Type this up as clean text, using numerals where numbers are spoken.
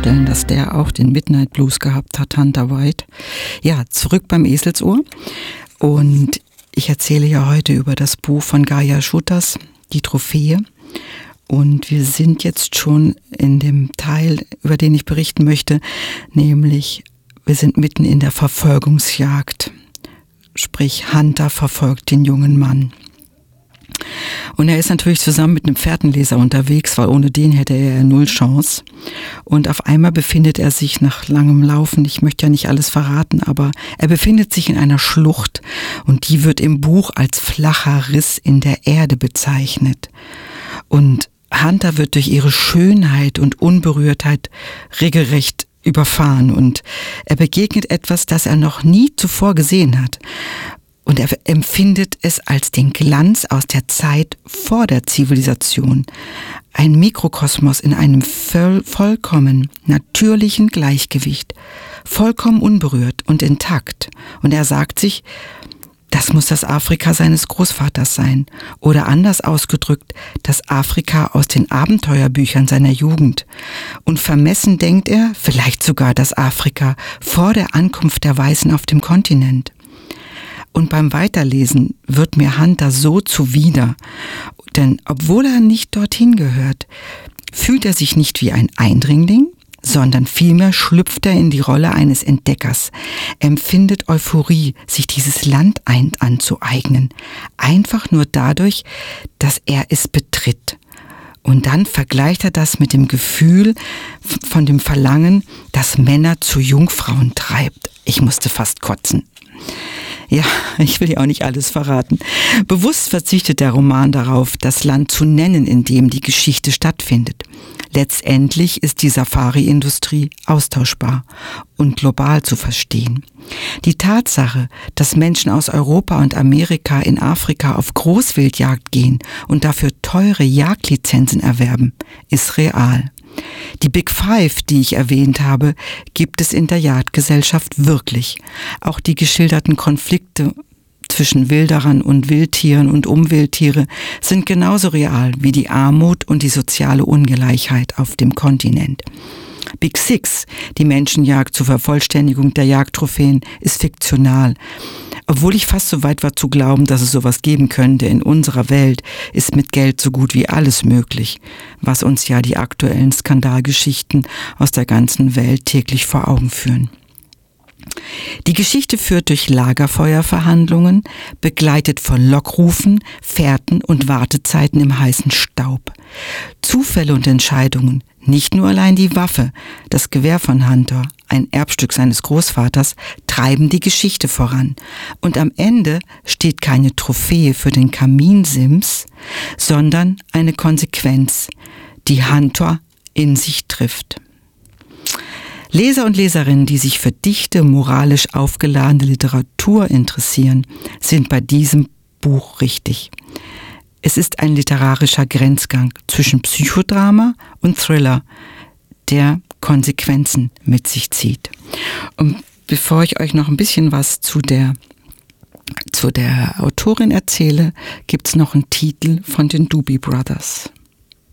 vorstellen, dass der auch den Midnight Blues gehabt hat, Hunter White. Ja, zurück beim Eselsohr. Und ich erzähle ja heute über das Buch von Gaia Schutas, Die Trophäe. Und wir sind jetzt schon in dem Teil, über den ich berichten möchte, nämlich wir sind mitten in der Verfolgungsjagd. Sprich, Hunter verfolgt den jungen Mann. Und er ist natürlich zusammen mit einem Fährtenleser unterwegs, weil ohne den hätte er ja null Chance. Und auf einmal befindet er sich nach langem Laufen, ich möchte ja nicht alles verraten, aber er befindet sich in einer Schlucht und die wird im Buch als flacher Riss in der Erde bezeichnet. Und Hunter wird durch ihre Schönheit und Unberührtheit regelrecht überfahren und er begegnet etwas, das er noch nie zuvor gesehen hat. Und er empfindet es als den Glanz aus der Zeit vor der Zivilisation. Ein Mikrokosmos in einem vollkommen natürlichen Gleichgewicht. Vollkommen unberührt und intakt. Und er sagt sich, das muss das Afrika seines Großvaters sein. Oder anders ausgedrückt, das Afrika aus den Abenteuerbüchern seiner Jugend. Und vermessen denkt er, vielleicht sogar das Afrika vor der Ankunft der Weißen auf dem Kontinent. Und beim Weiterlesen wird mir Hunter so zuwider, denn obwohl er nicht dorthin gehört, fühlt er sich nicht wie ein Eindringling, sondern vielmehr schlüpft er in die Rolle eines Entdeckers, empfindet Euphorie, sich dieses Land anzueignen, einfach nur dadurch, dass er es betritt. Und dann vergleicht er das mit dem Gefühl von dem Verlangen, das Männer zu Jungfrauen treibt. Ich musste fast kotzen. Ja, ich will ja auch nicht alles verraten. Bewusst verzichtet der Roman darauf, das Land zu nennen, in dem die Geschichte stattfindet. Letztendlich ist die Safari-Industrie austauschbar und global zu verstehen. Die Tatsache, dass Menschen aus Europa und Amerika in Afrika auf Großwildjagd gehen und dafür teure Jagdlizenzen erwerben, ist real. Die Big Five, die ich erwähnt habe, gibt es in der Jagdgesellschaft wirklich. Auch die geschilderten Konflikte zwischen Wilderern und Wildtieren und Umwelttiere sind genauso real wie die Armut und die soziale Ungleichheit auf dem Kontinent. Big Six, die Menschenjagd zur Vervollständigung der Jagdtrophäen, ist fiktional. Obwohl ich fast so weit war zu glauben, dass es sowas geben könnte, in unserer Welt ist mit Geld so gut wie alles möglich, was uns ja die aktuellen Skandalgeschichten aus der ganzen Welt täglich vor Augen führen. Die Geschichte führt durch Lagerfeuerverhandlungen, begleitet von Lockrufen, Fährten und Wartezeiten im heißen Staub. Zufälle und Entscheidungen, nicht nur allein die Waffe, das Gewehr von Hunter, ein Erbstück seines Großvaters, treiben die Geschichte voran. Und am Ende steht keine Trophäe für den Kaminsims, sondern eine Konsequenz, die Hunter in sich trifft. Leser und Leserinnen, die sich für dichte, moralisch aufgeladene Literatur interessieren, sind bei diesem Buch richtig. Es ist ein literarischer Grenzgang zwischen Psychodrama und Thriller, der Konsequenzen mit sich zieht. Und bevor ich euch noch ein bisschen was zu der Autorin erzähle, gibt's noch einen Titel von den Doobie Brothers.